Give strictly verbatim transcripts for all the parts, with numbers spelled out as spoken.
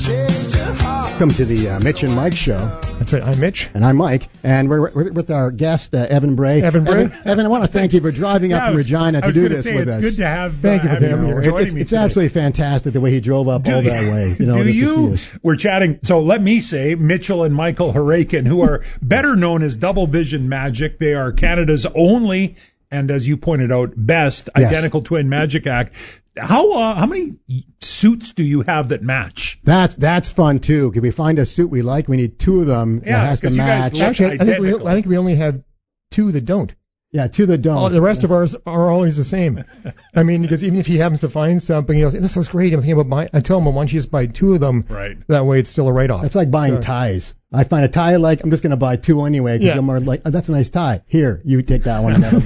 Welcome to the uh, Mitch and Mike show. That's right. I'm Mitch. And I'm Mike. And we're, we're with our guest, uh, Evan Bray. Evan Bray. Evan, Evan, I want to thank you for driving yeah, up from was, Regina to do this say, with it's us. It's good to have, thank uh, you for have being you here. joining It's, me it's today. absolutely fantastic the way he drove up do, all that way. You know, do just you? To see us. We're chatting. So let me say, Mitchell and Michael Harakin, who are better known as Double Vision Magic. They are Canada's only, and as you pointed out, best Yes. identical twin magic act. How uh, how many suits do you have that match? That's that's fun too. Can we find a suit we like? We need two of them Yeah, that has to 'cause you guys match. look Actually, I think, we, identical. I think we only have two that don't. Yeah, two that don't. All, the rest of ours are always the same. I mean, because even if he happens to find something, he goes, "This looks great." I'm thinking about buying. I tell him, "Well, why don't you just buy two of them?" Right. That way, it's still a write-off. That's like buying So- ties. I find a tie I like, I'm just going to buy two anyway because Yeah. I'm more like, oh, that's a nice tie. Here, you take that one and that'll be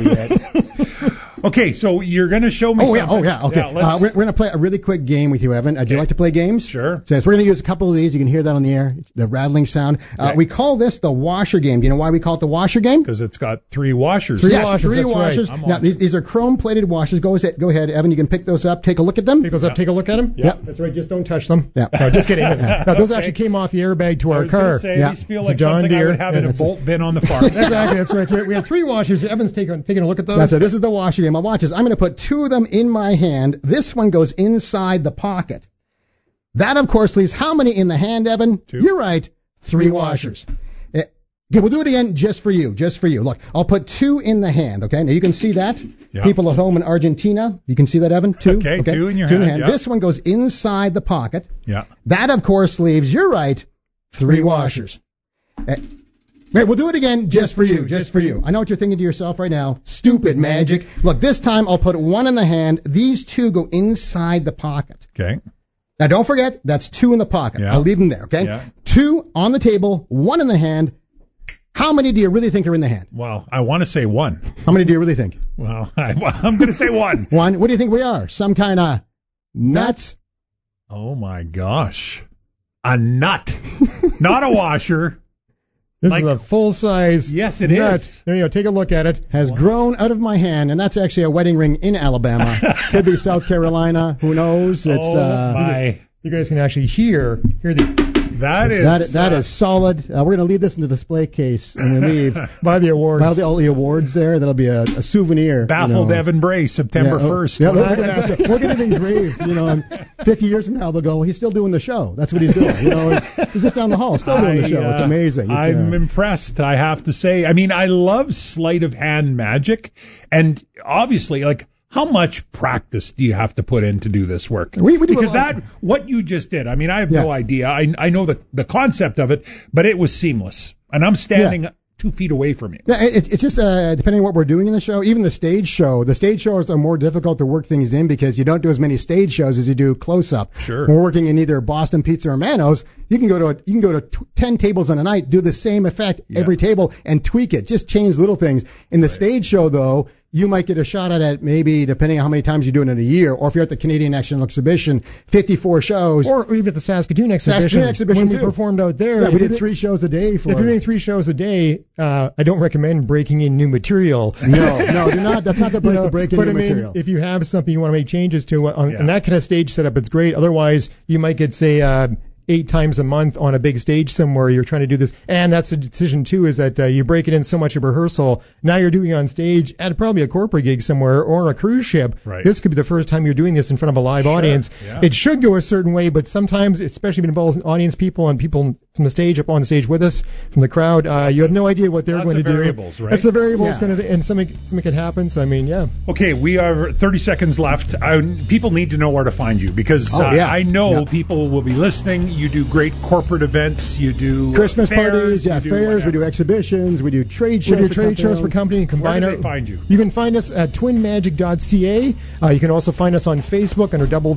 it. Okay, so you're going to show me Oh, yeah. something. Oh, yeah. Okay. let's- uh, we're we're going to play a really quick game with you, Evan. Uh, do you Okay. like to play games? Sure. So yes, we're going to use a couple of these. You can hear that on the air, the rattling sound. Uh, Okay. we call this the washer game. Do you know why we call it the washer game? Because it's got three washers. Three yes, washers, three that's right. washers. I'm Now, on. these, these are chrome-plated washers. Go ahead, go ahead, Evan. You can pick those up. Take a look at them. Pick those up, take a look at them. Yeah. That's right. Just don't touch them. Yeah. No, just kidding. No, those actually came off the airbag to I our was gonna car. say, Yeah. these feel It's a like John something I Deere. would have Yeah, in a that's it. bolt bin on the farm. Exactly. That's right. That's right. We have three washers. Evan's taking taking a look at those. That's it. This is the washer game. I'll watch this. I'm going to put two of them in my hand. This one goes inside the pocket. That, of course, leaves how many in the hand, Evan? Two. You're right. Three, Three washers. Eh, Okay, we'll do it again just for you. Just for you. Look, I'll put two in the hand, okay? Now, you can see that. Yeah. People at home in Argentina, you can see that, Evan? Two. Okay, two in your two in the hand, hand. yeah. This one goes inside the pocket. Yeah. That, of course, leaves, you're right, three washers. Eh, Wait, we'll do it again just for you, just for you. I know what you're thinking to yourself right now. Stupid magic. Look, this time I'll put one in the hand. These two go inside the pocket. Okay. Now, don't forget, that's two in the pocket. Yeah. I'll leave them there, okay? Yeah. Two on the table, one in the hand. How many do you really think are in the hand? Well, I want to say one. How many do you really think? Well, I, I'm going to say one. One. What do you think we are? Some kind of nuts? Oh, my gosh. A nut. Not a washer. This Like- is a full size. Yes, it nut. is. There you go. Take a look at it. Has grown out of my hand, and that's actually a wedding ring in Alabama. Could be South Carolina. Who knows? It's oh, uh, my. You guys can actually hear hear the That is. that that uh, is solid. Uh, we're going to leave this in the display case when we leave. by the awards. Well, the, all the awards there, that'll be a, a souvenir. Baffled you know. Evan Bray, September Yeah, oh, first. Yeah, What look, happened look, look at it engraved. You know, and fifty years from now they'll go, well, he's still doing the show. That's what he's doing. You know, he's, he's just down the hall, still doing the I, show. It's uh, amazing. It's, I'm uh, impressed, I have to say. I mean, I love sleight of hand magic, and obviously, like, how much practice do you have to put in to do this work? We- we do a because lot. that, what you just did, I mean, I have no Yeah. idea. I I know the the concept of it, but it was seamless, and I'm standing two feet away from you. Yeah, it's it's just uh, depending on what we're doing in the show. Even the stage show, the stage shows are more difficult to work things in because you don't do as many stage shows as you do close up. Sure. When we're working in either Boston Pizza or Manos, you can go to a, you can go to t- ten tables on a night, do the same effect Yeah. every table, and tweak it. Just change little things. In the stage show, though, you might get a shot at it maybe depending on how many times you do it in a year, or if you're at the Canadian National Exhibition, fifty-four shows. or even at the Saskatoon exhibition. Saskatoon exhibition, when we too. performed out there. yeah, if we you're did do- three shows a day for. If you're doing three shows a day, uh, I don't recommend breaking in new material. no, no, do not. That's not the place You know, to break in but new I mean, material. if you have something you want to make changes to on, Yeah. on that kind of stage setup, it's great. Otherwise, you might get say uh, eight times a month on a big stage somewhere. You're trying to do this, and that's the decision too. Is that uh, you break it in so much of rehearsal. Now you're doing it on stage at probably a corporate gig somewhere or a cruise ship. Right. This could be the first time you're doing this in front of a live Sure, audience. yeah. It should go a certain way, but sometimes, especially if it involves audience people and people from the stage up on stage with us from the crowd, uh, you have no idea what they're lots going to of do. variables, right? That's a variable. It's Yeah. going to, and something something could happen. So I mean, yeah. Okay, we are thirty seconds left. I, people need to know where to find you because Oh, uh, yeah. I know Yeah. people will be listening. You do great corporate events. You do uh, Christmas fairs, parties, yeah, you do fairs. We whatever. do exhibitions. We do trade We shows. do for trade shows for company-owned. company and combine Where our- do they find you? You can find us at twin magic dot c a. Uh, you can also find us on Facebook under Double